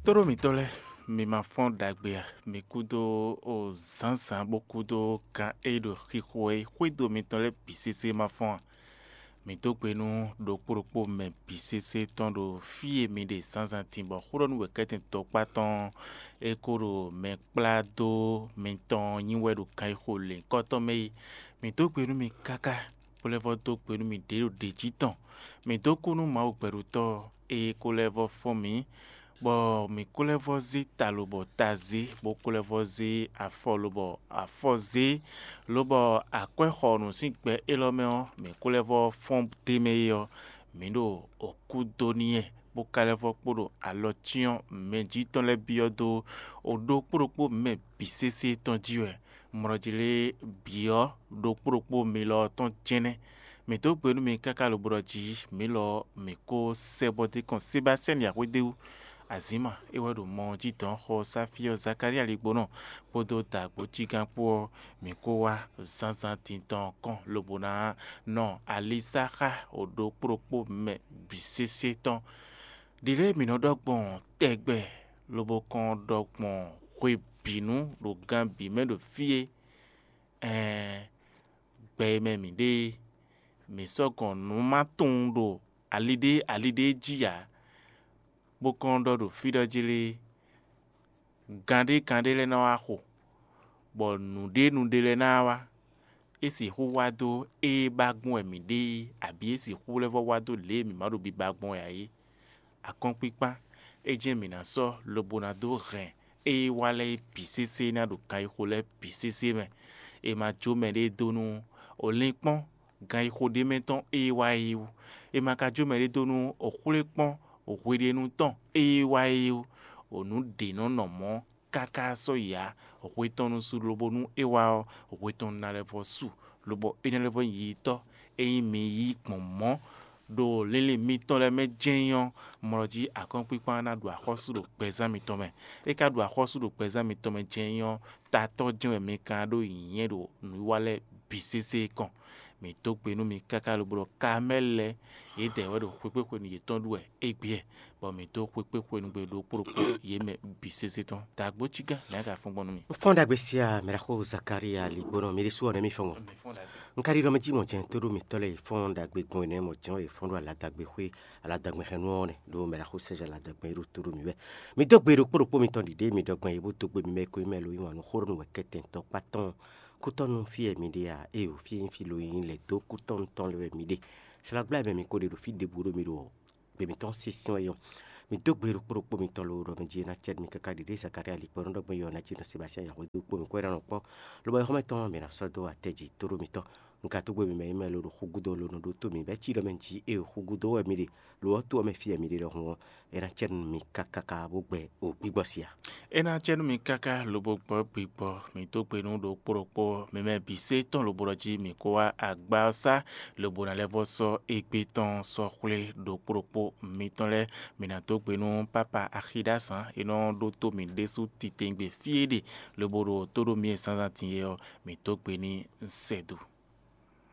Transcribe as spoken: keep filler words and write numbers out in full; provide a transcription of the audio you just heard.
Toro mi tole mi ma fon dagbea mi kudo o zanzan bokudo ka edo hihwe hwedo mi tole pisese ma fon mi to gbenu do kporopo me pisese ton do fie mi de zanzan timbo huro nu wekete to paton e koro me plado mi ton yiwe do kai hole koto me mi to gbenu mi kaka polevo to gbenu mi de de jiton mi to kunu ma o gberu to e kolevo fo mi bo mi kulevozi talobo tazi bo kulevozi afolobo afozi lobo akwehonu sigbe elomeo mi kulevo fom temeyo mi do okudonie bo kalevo kpodo alochion meji ton le biodo odo kpodo me bisese ton jiwe mrojile bio do kpodo mi lo ton jene mi to gbenu mi kaka lo broji mi lo mi ko sebode kon Sébastien ya wedeu azima ewedo mo jiton ho safio zakaria ligbono podo dagbo jiganpo mi ko wa zanzan tinton kon lobona no alisaka odo propo me bisese ton dire mi no dogbon tegbe lobo kon dogbon kwe binu lo gambi me do fie eh gbe me mi de mi sogon no matun do alide alide jiya bokondo do fido jile gande gande le na wa ho bo nude nude le na wa esi hu wado e bagbon emi de abi esi hu levo wado le mi maro bi bagbon ya yi akon pipa eje mi na so lobona do ren e wale pisese na do kai ho le pisese me e ma jo me de donu olinpon gan ho de meton e wa yi e ma ka jo me de donu okulepon òwúrẹ́ inú tán ẹ wá ẹ o ònú dènà nà mọ́ káká sọ ìyá òwúrẹ́ tán ní sùn lóbo nú ẹ wá ọ òwúrẹ́ tán ní alẹ́fọ́ sùn lóbo ẹ ní alẹ́fọ́ yìí tọ́ ẹyin mi yìí pọ̀n mọ́ do lele mi tán lẹ́ mẹ́ jẹ́yàn mọ̀rọ̀jì àkàn pípa náà do àkọ́sùn ló pẹ́sà mi tán mẹ́ ẹ ká do àkọ́sùn ló pẹ́sà mi tán mẹ́ jẹ́yàn tàtọ́ jẹun mi kan do ìyẹn do níwálẹ̀ bisese kan mi tó gbénu mi kaka ló gbọdọ̀ ká mẹ́lẹ̀ èyí tẹ̀ wẹ́dọ̀ pépépé ni yìí tán lù ẹ̀ égbé ẹ̀ bọ̀ mi tó pépépé ni gbẹdọ̀ kpórókpó yìí mẹ́ bisese tán dàgbò tìgá lẹ́yìn ká fún gbọ́nu mi. Fonda gbesia merako Zakaria ligbono mi resu one mi fongo. Nkari ro meji mo jen toro mi tole fonda gbe gon ne mo jen e fondo ala dagbe hwe ala dagbe henu one do merako seja ala dagbe ru toro mi we. Mi dogbe ro kpórókpó mi ton dide mi dogbe e bo to gbe mi me ko mi lo yin wonu khoro nu wekete to paton kuton fi mi de a e o fi fi lo yin le do kuton ton le mi de. C'est la blague mi ko de fi de buro mi do be mi ton session yo. Mi dogbe ro kpórókpó mi ton lo ro mi je na ched mi kaka dide Zakaria ligbono dogbe yo na chino Sébastien ya wedu kpo mi ko ran po lo ba home ton mi na so do ateji toro mi to nka to gbe mi me me lo ro hugudo lo no do to mi be chi lo menji e hugudo e mi de lo to me fi e mi de ho e na ched mi kaka ka bo gbe o gbigbosia e na ched mi kaka lo bo gbo gbigbo mi to gbe nu do kpórókpó mi me bise ton lo boroji mi ko wa agba sa lo bo na levo so egbe ton so kule do kpórókpó mi ton le mi na to gbe nu papa akida san e no do to mi desu titengbe fiede lo boro toro mi sanza tiye mi to gbe ni sedu.